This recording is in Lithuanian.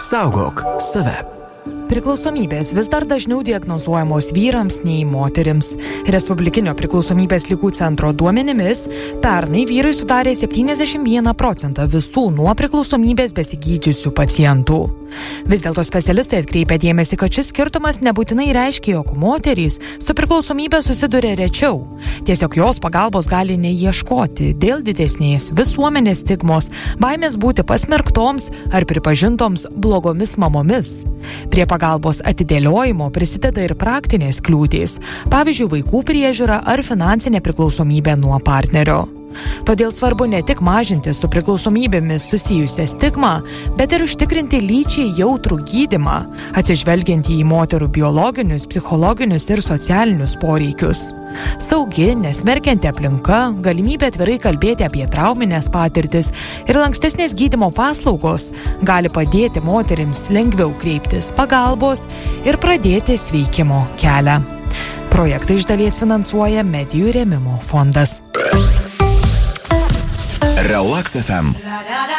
Saugok save. Priklausomybės vis dar dažniau diagnozuojamos vyrams nei moterims. Respublikinio priklausomybės ligų centro duomenimis, pernai vyrai sudarė 71% visų nuo priklausomybės besigydžiusių pacientų. Vis dėlto specialistai atkreipia dėmesį, kad šis skirtumas nebūtinai reiškia, jog moterys su priklausomybė susiduria rečiau. Tiesiog jos pagalbos gali neieškoti dėl didesnės visuomenės stigmos, baimės būti pasmerktoms ar pripažintoms blogomis mamomis. Prie pagalbos atidėliojimo prisideda ir praktinės kliūtys, pavyzdžiui, vaikų priežiūra ar finansinė priklausomybė nuo partnerio. Todėl svarbu ne tik mažinti su priklausomybėmis susijusią stigmą, bet ir užtikrinti lyčiai jautrų gydymą, atsižvelgiant į moterų biologinius, psichologinius ir socialinius poreikius. Saugi, nesmerkianti aplinka, galimybė atvirai kalbėti apie trauminės patirtis ir lankstesnės gydymo paslaugos gali padėti moterims lengviau kreiptis pagalbos ir pradėti sveikimo kelią. Projektą iš dalies finansuoja Medijų rėmimo fondas. Relax FM.